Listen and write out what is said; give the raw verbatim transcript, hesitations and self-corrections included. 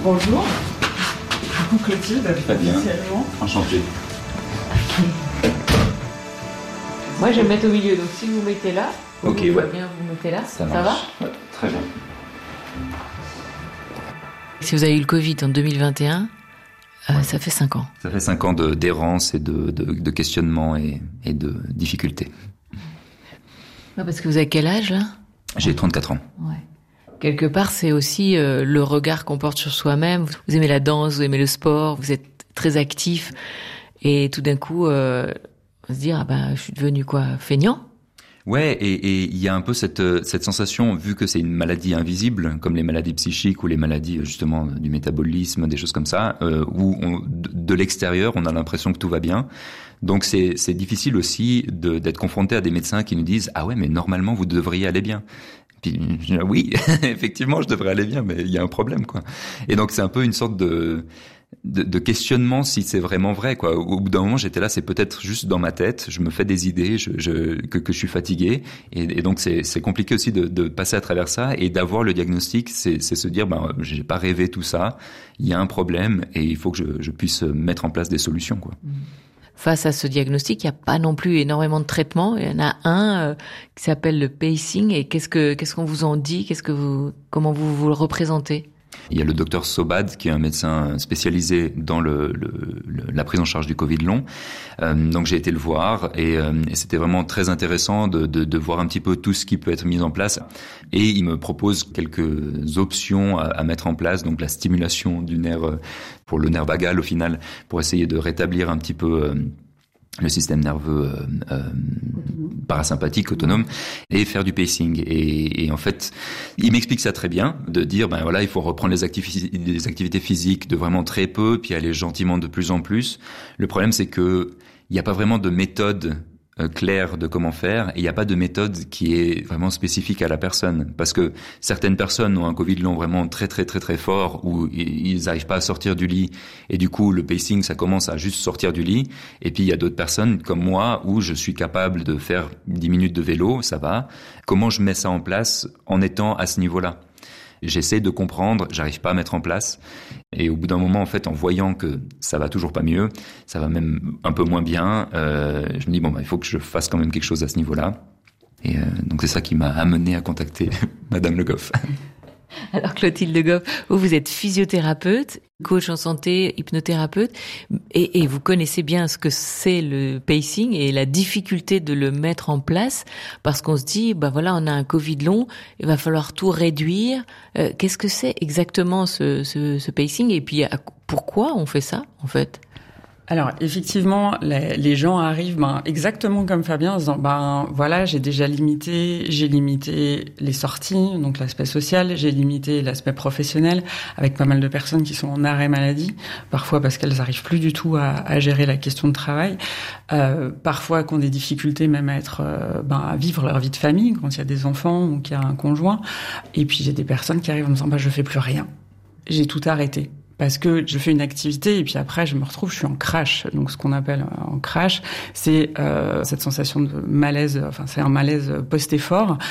Bonjour. Coucou Clotilde. Très bien. Enchanté. Moi, je vais me mettre au milieu, donc si vous vous mettez là, ok, vous ouais. bien vous mettez là, ça, ça va ouais, très bien. Si vous avez eu le Covid en deux mille vingt et un, euh, ouais. ça fait cinq ans. Ça fait cinq ans de, d'errance et de, de, de questionnement et, et de difficultés. Ouais, parce que vous avez quel âge, là ? J'ai trente-quatre ans. Ouais. Quelque part, c'est aussi euh, le regard qu'on porte sur soi-même. Vous aimez la danse, vous aimez le sport, vous êtes très actif. Et tout d'un coup, euh, on se dit, ah ben, je suis devenu quoi, feignant ? Ouais, et il y a un peu cette, cette sensation, vu que c'est une maladie invisible, comme les maladies psychiques ou les maladies justement du métabolisme, des choses comme ça, euh, où on, de l'extérieur, on a l'impression que tout va bien. Donc c'est, c'est difficile aussi de, d'être confronté à des médecins qui nous disent « Ah ouais, mais normalement, vous devriez aller bien ». Puis, oui, effectivement, je devrais aller bien, mais il y a un problème, quoi. Et donc c'est un peu une sorte de... De, de questionnement si c'est vraiment vrai, quoi. Au bout d'un moment, j'étais là, c'est peut-être juste dans ma tête, je me fais des idées, je, je, que, que je suis fatigué, et, et donc c'est, c'est compliqué aussi de, de passer à travers ça et d'avoir le diagnostic, c'est, c'est se dire, ben, j'ai pas rêvé tout ça, il y a un problème et il faut que je, je puisse mettre en place des solutions, quoi. Face à ce diagnostic, il n'y a pas non plus énormément de traitements. Il y en a un euh, qui s'appelle le pacing. Et qu'est-ce que qu'est-ce qu'on vous en dit ? Qu'est-ce que vous comment vous vous le représentez ? Il y a le docteur Sobad, qui est un médecin spécialisé dans le, le, le, la prise en charge du Covid long. Euh, donc j'ai été le voir et, euh, et c'était vraiment très intéressant de, de, de voir un petit peu tout ce qui peut être mis en place. Et il me propose quelques options à, à mettre en place, donc la stimulation du nerf pour le nerf vagal au final, pour essayer de rétablir un petit peu euh, le système nerveux euh, euh, parasympathique, autonome, et faire du pacing. Et, et en fait, il m'explique ça très bien, de dire, ben voilà, il faut reprendre les, activi- les activités physiques de vraiment très peu, puis aller gentiment de plus en plus. Le problème, c'est que il n'y a pas vraiment de méthode euh, claire de comment faire, et il n'y a pas de méthode qui est vraiment spécifique à la personne. Parce que certaines personnes ont un Covid long vraiment très très très très fort, où ils n'arrivent pas à sortir du lit, et du coup le pacing ça commence à juste sortir du lit. Et puis il y a d'autres personnes comme moi où je suis capable de faire dix minutes de vélo, ça va. Comment je mets ça en place en étant à ce niveau-là ? J'essaie de comprendre, j'arrive pas à mettre en place. Et au bout d'un moment, en fait, en voyant que ça va toujours pas mieux, ça va même un peu moins bien, euh, je me dis, bon, bah, il faut que je fasse quand même quelque chose à ce niveau-là. Et euh, donc c'est ça qui m'a amené à contacter Madame Le Goff. Alors Clotilde Goff, vous, vous êtes physiothérapeute, coach en santé, hypnothérapeute, et, et vous connaissez bien ce que c'est le pacing et la difficulté de le mettre en place, parce qu'on se dit, bah voilà, on a un Covid long, il va falloir tout réduire. Euh, qu'est-ce que c'est exactement ce, ce, ce pacing, et puis pourquoi on fait ça, en fait ? Alors effectivement, les, les gens arrivent ben, exactement comme Fabien en disant ben voilà, j'ai déjà limité, j'ai limité les sorties, donc l'aspect social, j'ai limité l'aspect professionnel, avec pas mal de personnes qui sont en arrêt maladie, parfois parce qu'elles n'arrivent plus du tout à, à gérer la question de travail, euh, parfois qui ont des difficultés même à être euh, ben à vivre leur vie de famille quand il y a des enfants ou qu'il y a un conjoint, et puis il y a des personnes qui arrivent en disant ben je fais plus rien, j'ai tout arrêté. Parce que je fais une activité et puis après je me retrouve, je suis en crash. Donc ce qu'on appelle en crash, c'est euh, cette sensation de malaise, enfin c'est un malaise post-effort